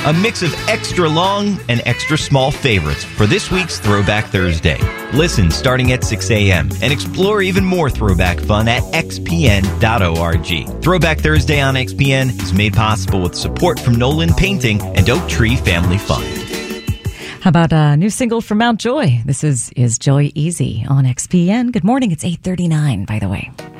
A mix of extra long and extra small favorites for this week's Throwback Thursday. Listen starting at 6 a.m. and explore even more throwback fun at xpn.org. Throwback Thursday on XPN is made possible with support from Nolan Painting and Oak Tree Family Fund. How about a new single from Mount Joy? This is Joy Easy on XPN. Good morning. It's 8:39, by the way.